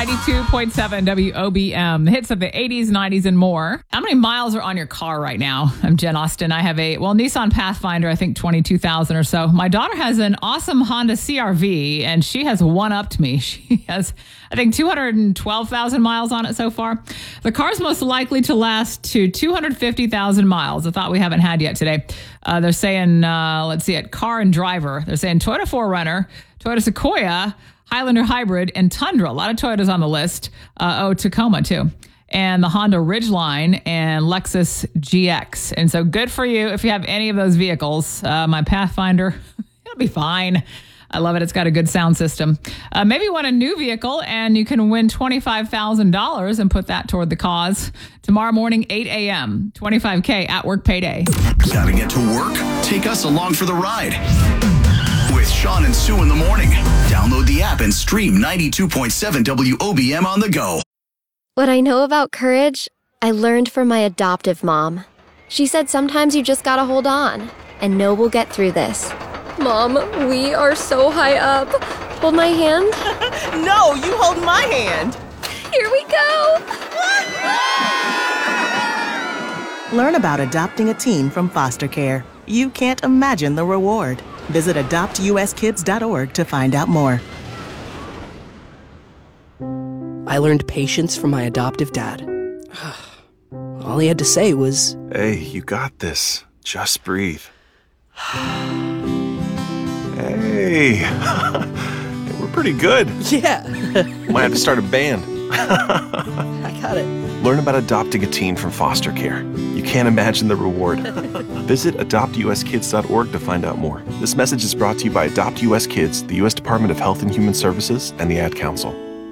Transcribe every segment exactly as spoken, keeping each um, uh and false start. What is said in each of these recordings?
ninety-two point seven W O B M. The hits of the eighties, nineties, and more. How many miles are on your car right now? I'm Jen Austen. I have a, well, Nissan Pathfinder, I think twenty-two thousand or so. My daughter has an awesome Honda C R V, and she has one-upped me. She has, I think, two hundred twelve thousand miles on it so far. The car's most likely to last to two hundred fifty thousand miles, a thought we haven't had yet today. Uh, they're saying, uh, let's see it, car and driver. They're saying Toyota four runner, Toyota Sequoia, Highlander Hybrid, and Tundra. A lot of Toyotas on the list. Uh, oh, Tacoma, too. And the Honda Ridgeline and Lexus G X. And so good for you if you have any of those vehicles. Uh, my Pathfinder, it'll be fine. I love it. It's got a good sound system. Uh, maybe you want a new vehicle and you can win twenty-five thousand dollars and put that toward the cause. Tomorrow morning, eight a.m., twenty-five K at work payday. Gotta get to work? Take us along for the ride. With Sean and Sue in the morning. Download the app and stream ninety-two point seven W O B M on the go. What I know about courage, I learned from my adoptive mom. She said sometimes you just gotta hold on and know we'll get through this. Mom, we are so high up. Hold my hand. No, you hold my hand. Here we go. Learn about adopting a teen from foster care. You can't imagine the reward. Visit adopt u s kids dot org to find out more. I learned patience from my adoptive dad. All he had to say was, "Hey, you got this. Just breathe." Hey, we're pretty good. yeah. Might have to start a band. I got it. Learn about adopting a teen from foster care. You can't imagine the reward. Visit adopt u s kids dot org to find out more. This message is brought to you by Adopt U S Kids, the U S Department of Health and Human Services, and the Ad Council.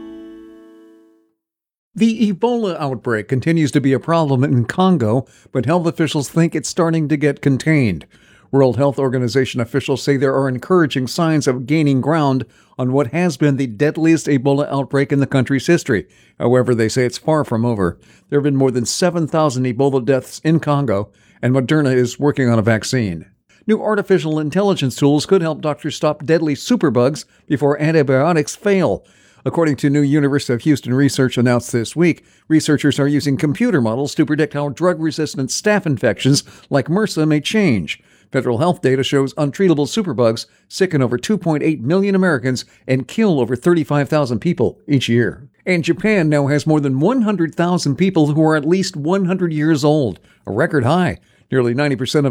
The Ebola outbreak continues to be a problem in Congo, but health officials think it's starting to get contained. World Health Organization officials say there are encouraging signs of gaining ground on what has been the deadliest Ebola outbreak in the country's history. However, they say it's far from over. There have been more than seven thousand Ebola deaths in Congo, and Moderna is working on a vaccine. New artificial intelligence tools could help doctors stop deadly superbugs before antibiotics fail. According to new University of Houston research announced this week, researchers are using computer models to predict how drug-resistant staph infections like MRSA may change. Federal health data shows untreatable superbugs sicken over two point eight million Americans and kill over thirty-five thousand people each year. And Japan now has more than one hundred thousand people who are at least one hundred years old, a record high. Nearly ninety percent of